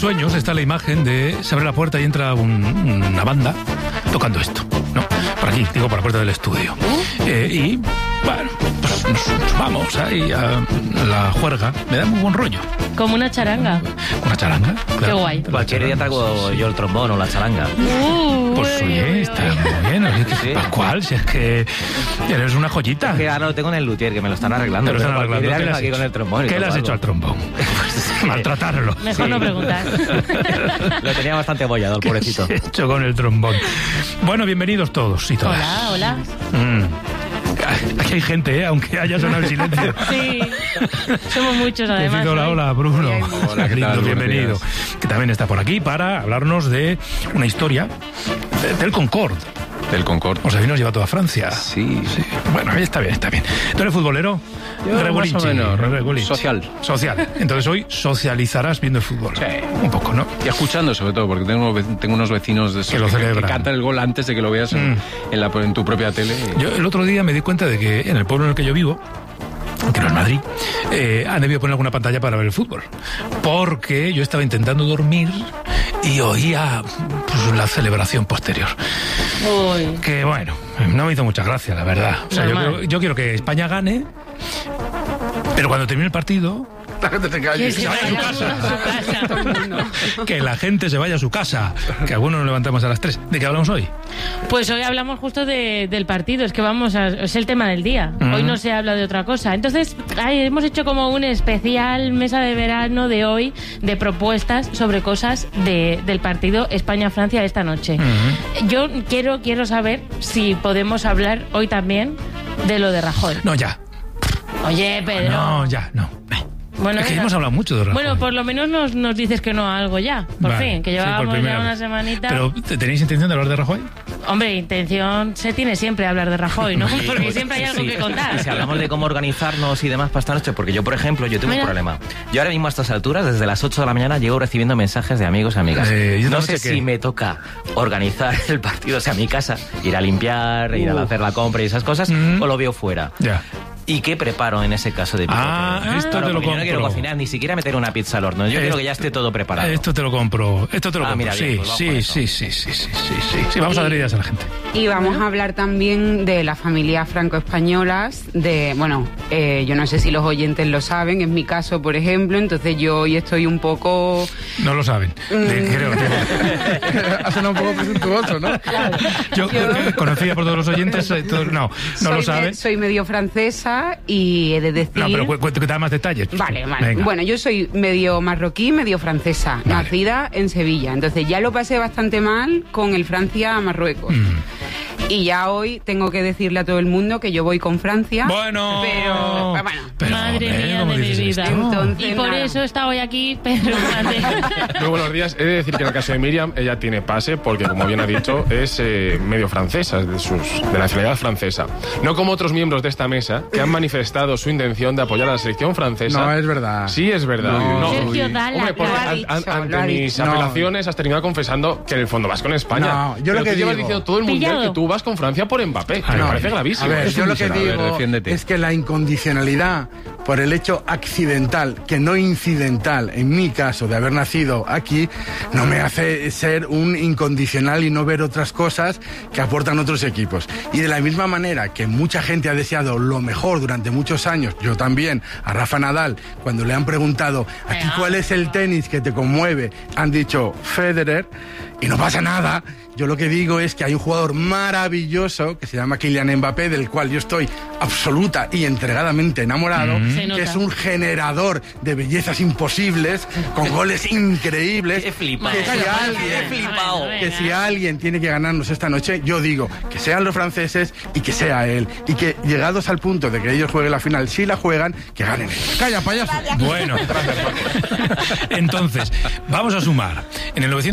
sueños está la imagen de se abre la puerta y entra una banda tocando esto, ¿no? Por aquí, digo, por la puerta del estudio. Y, bueno, pues nos vamos ahí a la juerga. Me da muy buen rollo. Como una charanga. ¿Una charanga? Claro. Qué guay. Cualquier día traigo yo el trombón o la charanga. Pues oye, está muy bien. Oye, que, Sí. Pascual, si es que eres una joyita. Que ahora lo tengo en el luthier, que me lo están arreglando. Te lo están Pero cualquier arreglando. día ¿Qué le vengo has aquí hecho? con el trombón y ¿Qué le toco has hecho algo. al trombón? Maltratarlo. Mejor no preguntar. Lo tenía bastante abollado, el pobrecito. ¿Qué has hecho con el trombón? Bueno, bienvenidos todos y todas. Hola, hola. Aquí hay gente, aunque haya sonado el silencio. Sí, somos muchos además. Decid hola, hoy. hola, Bruno. Hola, ¿qué Lindo, tal? Buenos bienvenido. días. Que también está por aquí para hablarnos de una historia del Concorde. Del Concorde. O sea, nos lleva a toda Francia. Sí. Bueno, está bien, está bien. ¿Tú eres futbolero? Yo, Regulinchi, más o menos. regulinchi. Social. Social. Entonces hoy socializarás viendo el fútbol. Sí. Un poco, ¿no? Y escuchando, sobre todo, porque tengo unos vecinos de esos Que lo celebran. que cantan el gol antes de que lo veas en tu propia tele. Yo el otro día me di cuenta de que en el pueblo en el que yo vivo, que no es Madrid, han debido poner alguna pantalla para ver el fútbol. Porque yo estaba intentando dormir y oía pues, la celebración posterior. Uy. Que bueno, no me hizo mucha gracia, la verdad. O sea, Normal. yo quiero que España gane, pero cuando termine el partido, la gente se Que calle. se vaya a su casa. Que la gente se vaya a su casa. Que algunos nos levantamos a las 3. ¿De qué hablamos hoy? Pues hoy hablamos justo del partido, es que es el tema del día. Hoy no se habla de otra cosa. Entonces, hemos hecho como un especial mesa de verano de hoy de propuestas sobre cosas del partido España-Francia esta noche. Yo quiero saber si podemos hablar hoy también de lo de Rajoy. No, ya. Oye, Pedro. No, ya, no. Bueno, Es que venga. hemos hablado mucho de Rajoy. Bueno, por lo menos nos dices que no a algo ya, por Vale, fin, que sí, por llevábamos primera ya una vez. semanita. Pero, ¿tenéis intención de hablar de Rajoy? Hombre, intención se tiene siempre hablar de Rajoy, ¿no? Porque siempre hay algo Sí. que contar. Y si hablamos de cómo organizarnos y demás para esta noche, porque yo, por ejemplo, yo tengo Mira. un problema. Yo ahora mismo a estas alturas, desde las 8 de la mañana, llevo recibiendo mensajes de amigos y amigas. ¿y esta No noche sé qué? si me toca organizar el partido, o sea, mi casa, ir a limpiar, ir a hacer la compra y esas cosas, o lo veo fuera. Ya. ¿Y qué preparo en ese caso de picote? Esto Claro, te lo porque yo no quiero compro. cocinar, ni siquiera meter una pizza al horno. Yo quiero que ya esté todo preparado. Esto te lo compro. Esto te lo compro. mira, bien, pues vamos con Sí, eso. sí. Vamos a dar ideas a la gente. Y vamos a hablar también de las familias franco-españolas, yo no sé si los oyentes lo saben, en mi caso, por ejemplo, entonces yo hoy estoy un poco... No lo saben. Creo que... Ha sonado un poco presuntuoso, ¿no? Yo conocía por todos los oyentes, no lo saben. Soy medio francesa y he de decir... No, pero que da más detalles. Vale. Venga. Bueno, yo soy medio marroquí, medio francesa, Vale. nacida en Sevilla. Entonces ya lo pasé bastante mal con el Francia-Marruecos. Y ya hoy tengo que decirle a todo el mundo que yo voy con Francia. Bueno. Pero, bueno. Madre mía ¿cómo de mi dices vida. esto? Entonces, Y por nada. eso está hoy aquí Pedro Hernández. Muy buenos días. He de decir que en el caso de Miriam, ella tiene pase porque, como bien ha dicho, es medio francesa, es de nacionalidad francesa. No como otros miembros de esta mesa que han manifestado su intención de apoyar a la selección francesa. No, es verdad. Sí, es verdad. No. Sergio, dale. Hombre, porque Lo ha dicho, ante lo ha mis dicho. apelaciones has terminado confesando que en el fondo vas con España. No, yo lo Pero que tú llevas digo- diciendo todo el mundial Pillado. que tú vas con Francia por Mbappé. Me no. parece gravísimo. A ver, Es yo un lo que miserable. digo defiéndete. es que la incondicionalidad por el hecho accidental, que no incidental, en mi caso, de haber nacido aquí, no me hace ser un incondicional y no ver otras cosas que aportan otros equipos. Y de la misma manera que mucha gente ha deseado lo mejor durante muchos años, yo también, a Rafa Nadal, cuando le han preguntado ¿a ti cuál es el tenis que te conmueve? Han dicho Federer, y no pasa nada. Yo lo que digo es que hay un jugador maravilloso que se llama Kylian Mbappé, del cual yo estoy absoluta y entregadamente enamorado, Se nota. que es un generador de bellezas imposibles, con goles increíbles. Qué flipado. Que si Bueno, alguien- qué flipado. que si alguien tiene que ganarnos esta noche, yo digo que sean los franceses y que sea él. Y que llegados al punto de que ellos jueguen la final, si la juegan, que ganen ellos. ¡Calla, payaso! Bueno. Entonces, vamos a sumar. En el